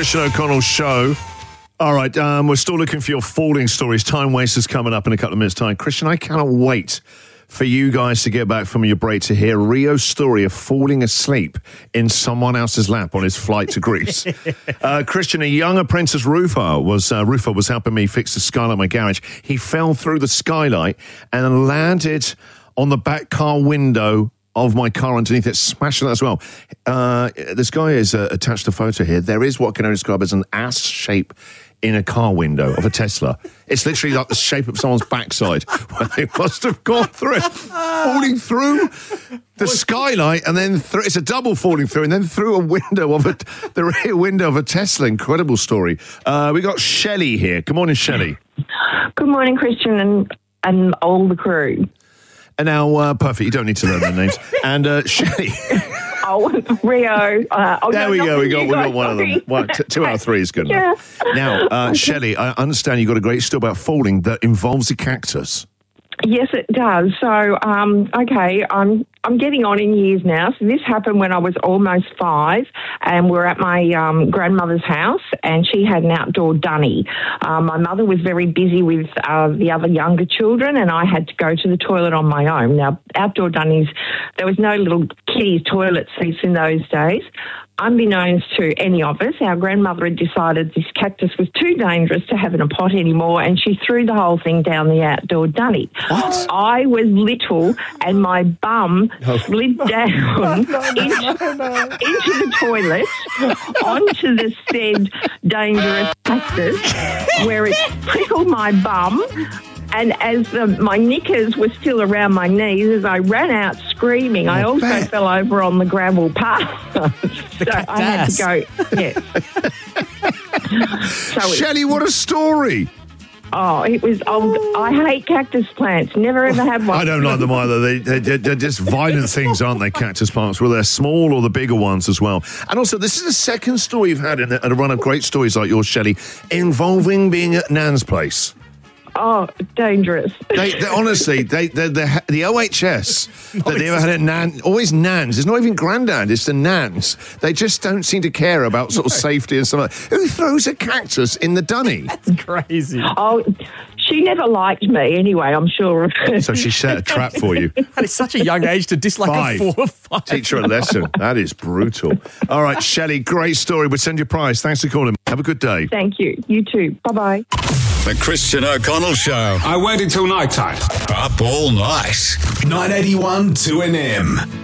Christian O'Connell Show. All right, we're still looking for your falling stories. Time Wasters coming up in a couple of minutes' time. Christian, I cannot wait for you guys to get back from your break to hear Rio's story of falling asleep in someone else's lap on his flight to Greece. Christian, a young apprentice roofer was helping me fix the skylight in my garage. He fell through the skylight and landed on the back car window of my car underneath it, smashing that as well. This guy has attached a photo here. There is what can only describe as an ass shape in a car window of a Tesla. It's literally like the shape of someone's backside where they must have gone through it, falling through the skylight and then through. It's a double falling through and then through a window of the rear window of a Tesla. Incredible story. We got Shelley here. Good morning, Shelley. Good morning, Christian and all the crew. And now, perfect. You don't need to learn their names. And Shelley. Oh, Rio. There we go. We got one of them. 2 out of 3 is good enough. Yeah. Now, Shelley, I understand you got a great story about falling that involves a cactus. Yes, it does. So, okay, I'm getting on in years now. So this happened when I was almost 5, and we're at my grandmother's house, and she had an outdoor dunny. My mother was very busy with the other younger children, and I had to go to the toilet on my own. Now, outdoor dunnies, there was no little kiddies toilet seats in those days. Unbeknownst to any of us, our grandmother had decided this cactus was too dangerous to have in a pot anymore, and she threw the whole thing down the outdoor dunny. What? I was little, and my bum slid down into the toilet onto the said dangerous cactus, where it prickled my bum. And as my knickers were still around my knees, as I ran out screaming, I also fell over on the gravel path. So I had to go, yes. Shelley, what a story. Oh, it was old. I hate cactus plants. Never ever had one. I don't like them either. They're just violent things, aren't they, cactus plants? Well, they're small or the bigger ones as well. And also, this is the second story you've had in a run of great stories like yours, Shelley, involving being at Nan's place. Oh, dangerous. Honestly, the OHS that they ever had at Nan, always Nans. It's not even Grandad, it's the Nans. They just don't seem to care about sort of safety and stuff like that. Who throws a cactus in the dunny? That's crazy. Oh, she never liked me anyway, I'm sure. So she set a trap for you. And it's such a young age to dislike 5. a 4 or 5. Teach her a lesson. That is brutal. All right, Shelley, great story. We'll send you a prize. Thanks for calling. Have a good day. Thank you. You too. Bye-bye. The Christian O'Connell Show. I waited till night time. Up all night. 981 2NM.